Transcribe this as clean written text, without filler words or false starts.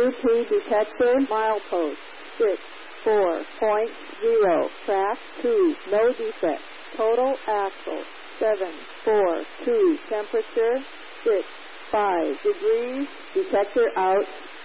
AP detector, milepost 64.0, track 2, no defect. Total axle 742, temperature 65 degrees, detector out.